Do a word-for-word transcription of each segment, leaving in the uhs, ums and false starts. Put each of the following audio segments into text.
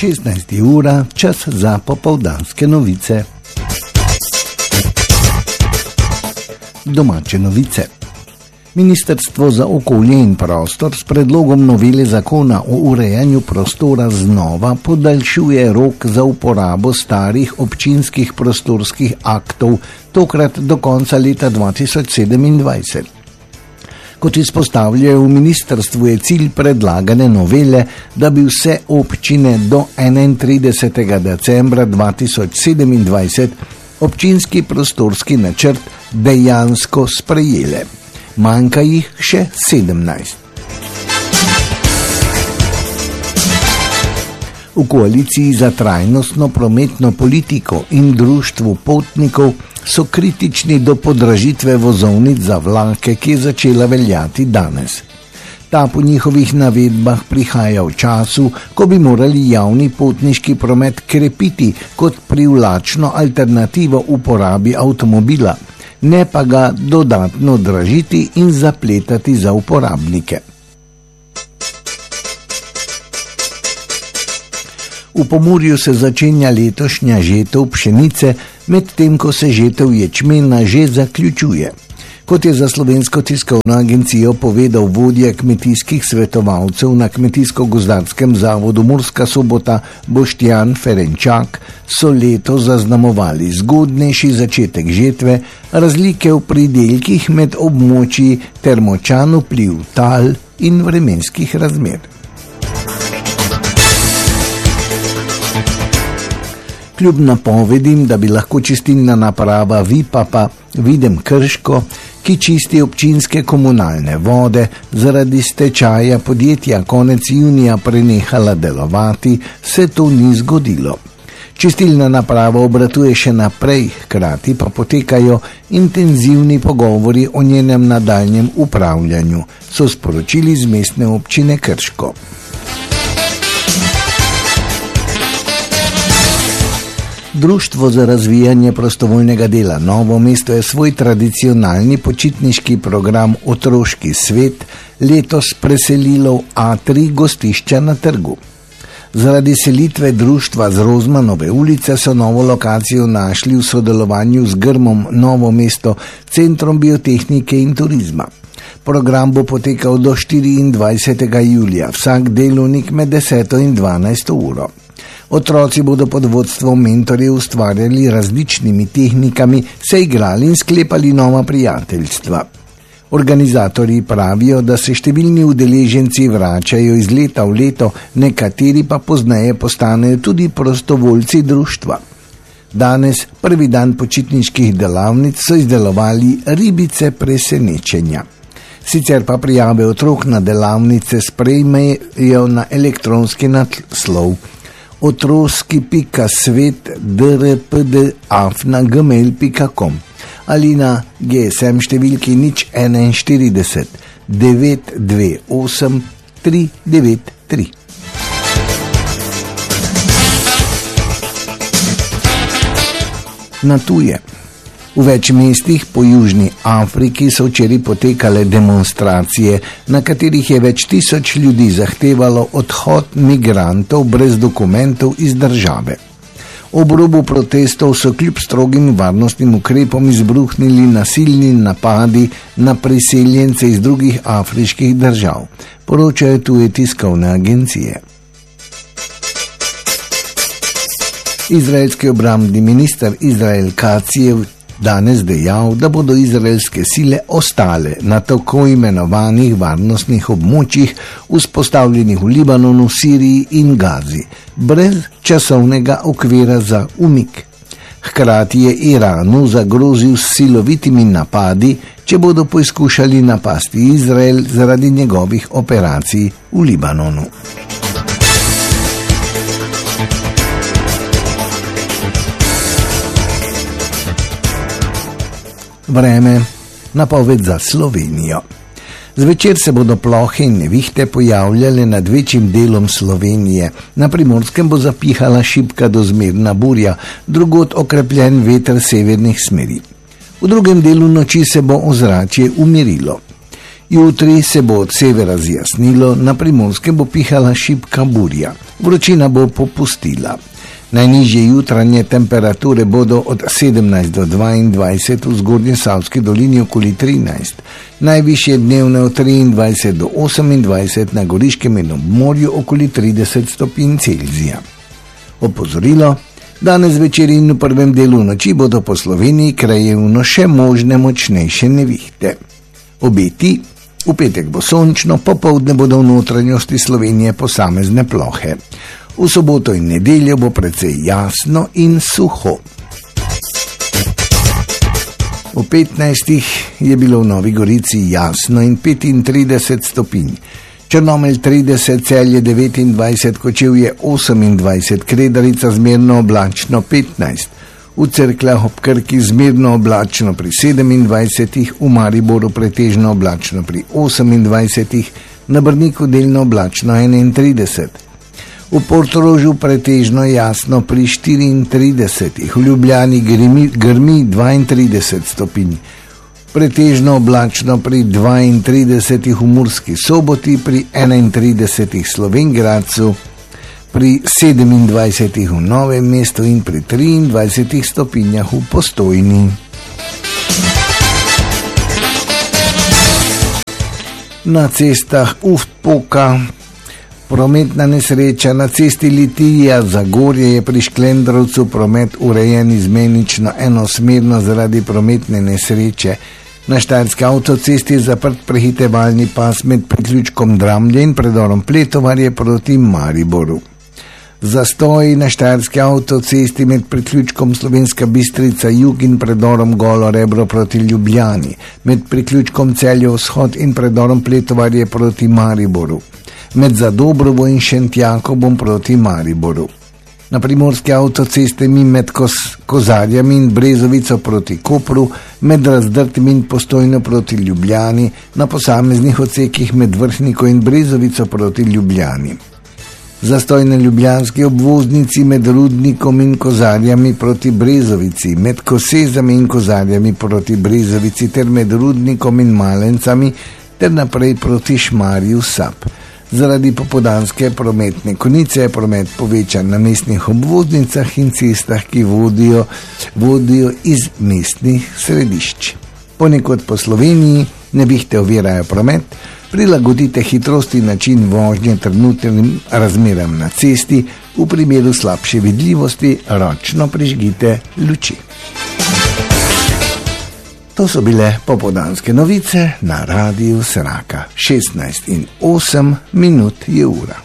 šestnajsta ura, čas za popoldanske novice. Domače novice. Ministrstvo za okolje in prostor s predlogom novele zakona o urejanju prostora znova podaljšuje rok za uporabo starih občinskih prostorskih aktov, tokrat do konca leta dva tisoč sedemindvajset. Kot izpostavljajo v ministrstvu, je cilj predlagane novele, da bi vse občine do enaintridesetega decembra dva tisoč sedemindvajset občinski prostorski načrt dejansko sprejele. Manjka jih še sedemnajst. V koaliciji za trajnostno prometno politiko in društvu potnikov so kritični do podražitve vozovnic za vlake, ki je začela veljati danes. Ta po njihovih navedbah prihaja v času, ko bi morali javni potniški promet krepiti kot privlačno alternativo uporabi avtomobila, ne pa ga dodatno dražiti in zapletati za uporabnike. V Pomurju se začenja letošnja žetev pšenice, medtem ko se žetev ječmena že zaključuje. Kot je za Slovensko tiskovno agencijo povedal vodja kmetijskih svetovalcev na Kmetijsko-gozdarskem zavodu Murska Sobota Boštjan Ferenčak, so leto zaznamovali zgodnejši začetek žetve, razlike v pridelkih med območji ter močan vpliv tal in vremenskih razmer. Kljub napovedim, da bi lahko čistilna naprava Vipapa Videm Krško, ki čisti občinske komunalne vode, zaradi stečaja podjetja konec junija prenehala delovati, se to ni zgodilo. Čistilna naprava obratuje še naprej, hkrati pa potekajo intenzivni pogovori o njenem nadaljnjem upravljanju, so sporočili z mestne občine Krško. Društvo za razvijanje prostovoljnega dela Novo mesto je svoj tradicionalni počitniški program Otroški svet letos preselilo v A tri gostišča na trgu. Zaradi selitve društva z Rozmanove ulice so novo lokacijo našli v sodelovanju z Grmom Novo mesto, Centrom biotehnike in turizma. Program bo potekal do štiriindvajsetega julija, vsak delovnik med deseto in dvanajsto uro. Otroci bodo pod vodstvom mentorjev ustvarjali različnimi tehnikami, se igrali in sklepali nova prijateljstva. Organizatorji pravijo, da se številni udeleženci vračajo iz leta v leto, nekateri pa pozneje postanejo tudi prostovoljci društva. Danes, prvi dan počitniških delavnic, so izdelovali ribice presenečenja. Sicer pa prijave otrok na delavnice sprejmejo na elektronski naslov otroski pika svet d r p d afna gmail pika com ali na G S M številki nič enainštirideset devet dve osem tri devet tri. Na tuje. V več mestih po Južni Afriki so včeraj potekale demonstracije, na katerih je več tisoč ljudi zahtevalo odhod migrantov brez dokumentov iz države. Ob robu protestov so kljub strogim varnostnim ukrepom izbruhnili nasilni napadi na priseljence iz drugih afriških držav, poročajo tuje tiskovne agencije. Izraelski obrambni minister Izrael Katz je danes dejal, da bodo izraelske sile ostale na tako imenovanih varnostnih območjih, vzpostavljenih v Libanonu, Siriji in Gazi, brez časovnega okvira za umik. Hkrati je Iranu zagrozil s silovitimi napadi, če bodo poizkušali napasti Izrael zaradi njegovih operacij v Libanonu. Vreme, napoved za Slovenijo. Zvečer se bodo plohe in nevihte pojavljale nad večjim delom Slovenije. Na Primorskem bo zapihala šibka do zmerna burja, drugod okrepljen veter severnih smeri. V drugem delu noči se bo ozračje umirilo. Jutri se bo od severa zjasnilo, na Primorskem bo pihala šibka burja. Vročina bo popustila. Najnižje jutranje temperature bodo od sedemnajst do dvaindvajset, v Zgornjesavski dolini okoli trinajst, najvišje dnevne od triindvajset do osemindvajset, na Goriškem in ob morju okoli trideset stopinj Celzija. Opozorilo: danes večer in v prvem delu noči bodo po Sloveniji krajevno še možne močnejše nevihte. Obeti: v petek bo sončno, popoldne bodo v notranjosti Slovenije posamezne plohe. V soboto in nedeljo bo precej jasno in suho. V petnajstih je bilo v Novi Gorici jasno in petintrideset stopinj. Črnomelj trideset, Celje devetindvajset, Kočevje osemindvajset, Kredarica zmerno oblačno petnajst, v Cerkljah ob Krki zmerno oblačno pri sedemindvajsetih, v Mariboru pretežno oblačno pri osemindvajsetih, na Brniku delno oblačno enaintrideset. V Portorožu pretežno jasno pri štiriintridesetih, v Ljubljani grmi, grmi dvaintrideset stopinj, pretežno oblačno pri dvaintridesetih, v Murski Soboti pri enaintridesetih, Slovenj Gradcu pri sedemindvajsetih, v Novem mestu in pri triindvajsetih stopinjah v Postojni. Na cestah Ufpoka prometna nesreča. Na cesti Litija-Zagorje je pri Šklendrovcu promet urejen izmenično enosmerno zaradi prometne nesreče. Na Štajerski avtocesti je zaprt prehitevalni pas med priključkom Dramlje in predorom Pletovarje proti Mariboru. Zastoji na Štajerski avtocesti med priključkom Slovenska Bistrica jug in predorom Golo Rebro proti Ljubljani, med priključkom Celje vzhod in predorom Pletovarje proti Mariboru, med Zadobrovo in Šentjakobom proti Mariboru. Na Primorski avtocesti med Kos- Kozarjami in Brezovico proti Kopru, med Razdrtim in Postojno proti Ljubljani, na posameznih odsekih med Vrhniko in Brezovico proti Ljubljani. Zastoj na ljubljanski obvoznici med Rudnikom in Kozarjami proti Brezovici, med Kosezami in Kozarjami proti Brezovici ter med Rudnikom in Malencami ter naprej proti Šmarju Sap. Zaradi popoldanske prometne konice je promet povečan na mestnih obvoznicah in cestah, ki vodijo, vodijo iz mestnih središč. Ponekod po Sloveniji nevihte ovirajo promet, prilagodite hitrost in način vožnje trenutnim razmeram na cesti, v primeru slabše vidljivosti ročno prižgite luči. To so bile popoldanske novice na Radiu Sraka. šestnajst in osem minut je ura.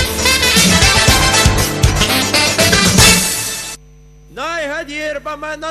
Najhadir pa me na